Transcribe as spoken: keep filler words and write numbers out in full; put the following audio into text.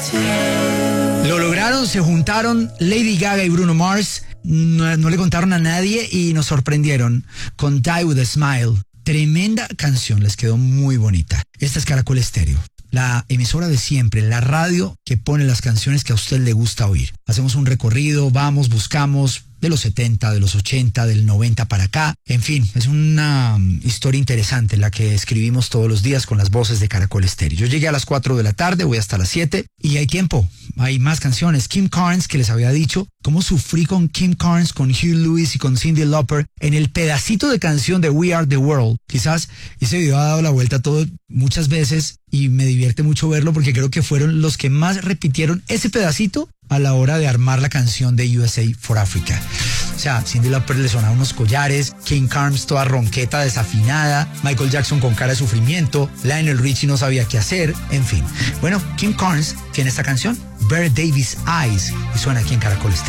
Lo lograron, se juntaron Lady Gaga y Bruno Mars, no, no le contaron a nadie y nos sorprendieron con Die With A Smile. Tremenda canción, les quedó muy bonita. Esta es Caracol Estéreo, la emisora de siempre, la radio que pone las canciones que a usted le gusta oír. Hacemos un recorrido, vamos, buscamos de los setenta, de los ochenta, del noventa para acá. En fin, es una um, historia interesante la que escribimos todos los días con las voces de Caracol Estéreo. Yo llegué a las cuatro de la tarde, voy hasta las siete y hay tiempo, hay más canciones. Kim Carnes, que les había dicho cómo sufrí con Kim Carnes, con Hugh Lewis y con Cyndi Lauper en el pedacito de canción de We Are The World. Quizás ese video ha dado la vuelta a todo muchas veces y me divierte mucho verlo porque creo que fueron los que más repitieron ese pedacito a la hora de armar la canción de U S A for Africa. O sea, Cyndi Lauper le sonaban unos collares, Kim Carnes toda ronqueta, desafinada, Michael Jackson con cara de sufrimiento, Lionel Richie no sabía qué hacer, en fin. Bueno, Kim Carnes tiene esta canción, Bear Davis Eyes, y suena aquí en Caracol Estéreo.